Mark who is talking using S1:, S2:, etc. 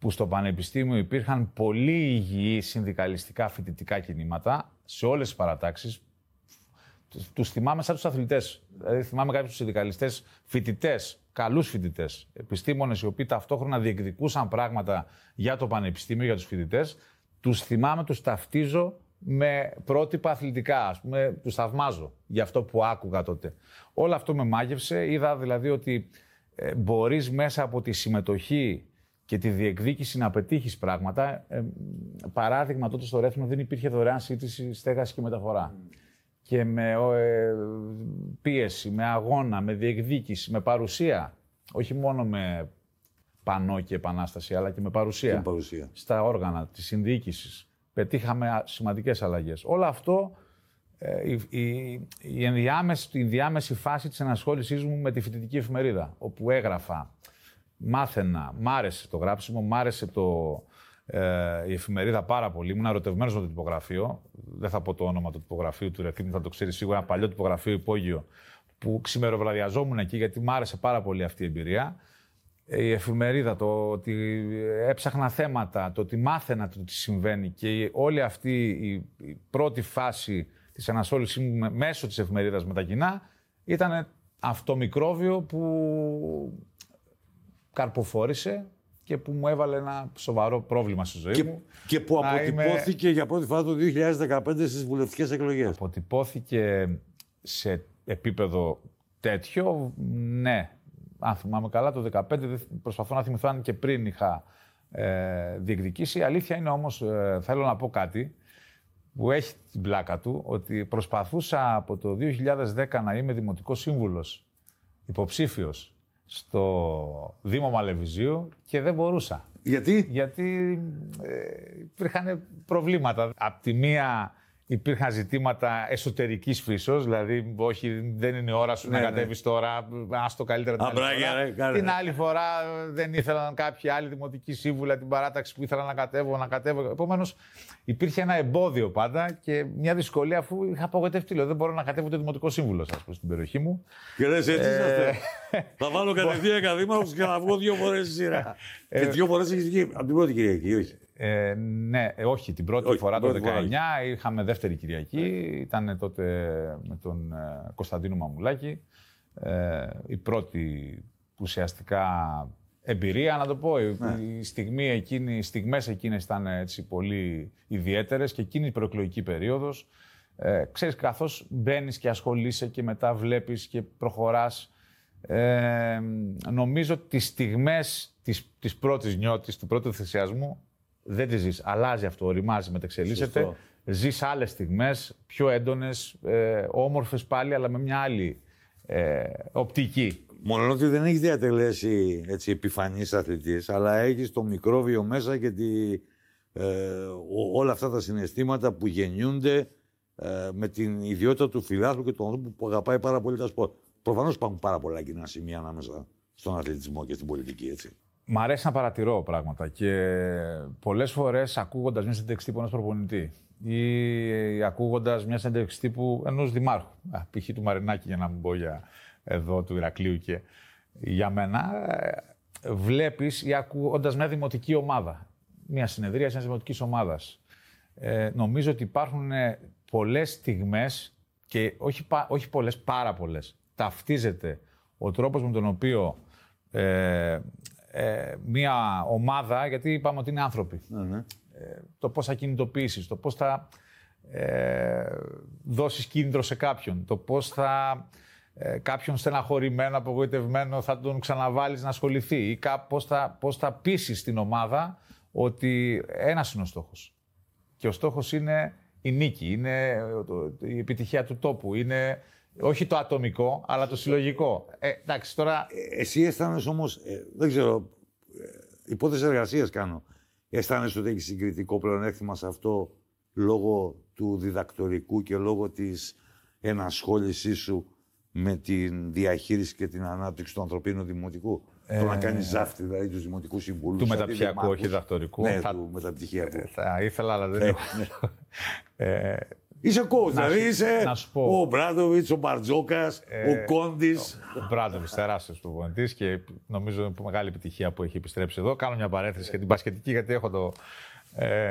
S1: που στο Πανεπιστήμιο υπήρχαν πολύ υγιή συνδικαλιστικά φοιτητικά κινήματα σε όλες τις παρατάξεις. Τους θυμάμαι σαν τους αθλητές. Δηλαδή, θυμάμαι κάποιους συνδικαλιστές φοιτητές, καλούς φοιτητές, επιστήμονες οι οποίοι ταυτόχρονα διεκδικούσαν πράγματα για το Πανεπιστήμιο, για τους φοιτητές. Τους θυμάμαι, τους ταυτίζω με πρότυπα αθλητικά, ας πούμε, τους θαυμάζω για αυτό που άκουγα τότε. Όλο αυτό με μάγευσε. Είδα δηλαδή ότι μπορείς μέσα από τη συμμετοχή και τη διεκδίκηση να πετύχεις πράγματα. Παράδειγμα, τότε στο Ρέθμο δεν υπήρχε δωρεάν σύντηση, στέγαση και μεταφορά. Και με πίεση, με αγώνα, με διεκδίκηση, με παρουσία. Όχι μόνο με πανό και επανάσταση, αλλά και με παρουσία. Στα όργανα της συνδιοίκησης. Πετύχαμε σημαντικές αλλαγές. Όλο αυτό, η ενδιάμεση φάση της ενασχόλησής μου με τη φοιτητική εφημερίδα, όπου έγραφα, μάθαινα, μ' άρεσε το γράψιμο, μ' άρεσε η εφημερίδα πάρα πολύ. Ήμουν ερωτευμένος με το τυπογραφείο. Δεν θα πω το όνομα του τυπογραφείου του Ρεθύμνου, θα το ξέρει σίγουρα. Ένα παλιό τυπογραφείο υπόγειο που ξημεροβραδιαζόμουν εκεί, γιατί μ' άρεσε πάρα πολύ αυτή η εμπειρία. Η εφημερίδα, το ότι έψαχνα θέματα, το ότι μάθαινα το τι συμβαίνει και όλη αυτή η πρώτη φάση της ενασχόλησής μου μέσω της εφημερίδας με τα κοινά ήταν αυτό μικρόβιο που καρποφόρησε και που μου έβαλε ένα σοβαρό πρόβλημα στη ζωή μου.
S2: Και που αποτυπώθηκε για πρώτη φορά το 2015 στις βουλευτικές εκλογές.
S1: Αποτυπώθηκε σε επίπεδο τέτοιο, ναι. Αν θυμάμαι καλά, το 2015, προσπαθώ να θυμηθώ αν και πριν είχα διεκδικήσει. Η αλήθεια είναι όμως, θέλω να πω κάτι που έχει την πλάκα του, ότι προσπαθούσα από το 2010 να είμαι δημοτικός σύμβουλος, υποψήφιος, στο Δήμο Μαλεβιζίου και δεν μπορούσα.
S2: Γιατί?
S1: Γιατί υπήρχαν προβλήματα. Απ' τη μία υπήρχαν ζητήματα εσωτερικής φύσεως, δηλαδή όχι, δεν είναι η ώρα σου να κατέβεις τώρα, άστο καλύτερα την άλλη φορά. Την άλλη φορά δεν ήθελαν κάποιοι άλλοι δημοτικοί σύμβουλοι την παράταξη που ήθελα να κατέβω. Επομένως υπήρχε ένα εμπόδιο πάντα και μια δυσκολία, αφού είχα απογοητευτεί. Λέω, δεν μπορώ να κατέβω το δημοτικό σύμβουλο, ας πούμε, στην περιοχή μου.
S2: Και λες, έτσι είσαστε. Θα βάλω κατευθείαν καθήμαρχος και θα βγω 2 φορές στη σειρά. Και 2 φορές έχεις βγει από την πρώτη Κυριακή, όχι?
S1: Ναι, όχι. Την πρώτη φορά το 2019 είχαμε δεύτερη Κυριακή. Ήταν τότε με τον Κωνσταντίνο Μαμουλάκη. Η πρώτη ουσιαστικά εμπειρία, να το πω. Η στιγμές εκείνες ήταν έτσι πολύ ιδιαίτερες και εκείνη η προεκλογική περίοδος. Ξέρεις, καθώς μπαίνεις και ασχολείσαι και μετά βλέπεις και προχωράς, νομίζω τις στιγμές της πρώτης νιώτης, του πρώτου θυσιασμού, δεν τη ζεις. Αλλάζει αυτό, οριμάζει, μεταξελίσσεται. Ζεις άλλες στιγμές, πιο έντονες, όμορφες πάλι, αλλά με μια άλλη οπτική.
S2: Μόνο ότι δεν έχεις διατελέσει έτσι επιφανής αθλητής, αλλά έχεις το μικρόβιο μέσα και όλα αυτά τα συναισθήματα που γεννιούνται με την ιδιότητα του φιλάθλου και του ανθρώπου που αγαπάει πάρα πολύ τα σπορ. Προφανώς υπάρχουν πάρα πολλά κοινά σημεία ανάμεσα στον αθλητισμό και στην πολιτική, έτσι.
S1: Μ' αρέσει να παρατηρώ πράγματα και πολλές φορές ακούγοντας μια συνέντευξη τύπου ενός προπονητή ή ακούγοντας μια συνέντευξη τύπου ενός δημάρχου, π.χ. του Μαρινάκη, για να μην πω για εδώ του Ηρακλείου, και για μένα βλέπεις ή ακούγοντας μια δημοτική ομάδα, μια συνεδρία μιας δημοτικής ομάδας. Νομίζω ότι υπάρχουν πολλές στιγμές και όχι πολλές, πάρα πολλές. Ταυτίζεται ο τρόπος με τον οποίο μια ομάδα, γιατί είπαμε ότι είναι άνθρωποι, το πώς θα κινητοποιήσεις, το πώς θα δώσεις κίνητρο σε κάποιον, το πώς θα κάποιον στεναχωρημένο, απογοητευμένο θα τον ξαναβάλεις να ασχοληθεί ή πώς θα πείσεις την ομάδα ότι ένας είναι ο στόχος. Και ο στόχος είναι η νίκη, είναι η επιτυχία του τόπου, είναι όχι το ατομικό, αλλά το συλλογικό. Εντάξει, τώρα...
S2: Εσύ αισθάνεσαι όμως, δεν ξέρω, υπόθεση εργασίας κάνω, αισθάνεσαι ότι έχεις συγκριτικό πλεονέκτημα σε αυτό λόγω του διδακτορικού και λόγω της ενασχόλησής σου με την διαχείριση και την ανάπτυξη του ανθρωπίνου δημοτικού. Το να κάνεις ζάφτη, δηλαδή τους δημοτικούς συμβούλους.
S1: Του μεταπτυχιακού, όχι διδακτορικού.
S2: Ναι, του μεταπτυχιακού.
S1: Θα ήθελα, αλλά δεν έχω.
S2: Είσαι coach, δηλαδή είσαι ο Μπράντοβιτς, ο Μπαρτζόκας, ο Κόντις.
S1: Ο Μπράντοβιτς, τεράστιος προπονητής και νομίζω είναι μεγάλη επιτυχία που έχει επιστρέψει εδώ. Κάνω μια παρένθεση για την μπασκετική, γιατί έχω το.